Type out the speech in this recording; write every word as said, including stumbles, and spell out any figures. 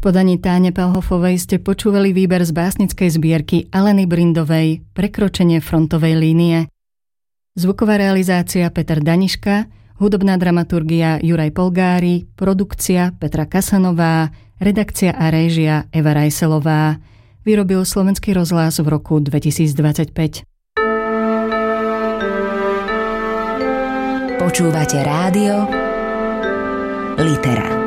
podaní Táne Pelhofovej ste počúvali výber z básnickej zbierky Aleny Brindovej Prekročenie frontovej línie. Zvuková realizácia Peter Daniška, hudobná dramaturgia Juraj Polgári, produkcia Petra Kasanová, redakcia a réžia Eva Rajselová. Vyrobil Slovenský rozhlas v roku dvetisícdvadsaťpäť. Počúvate rádio Litera.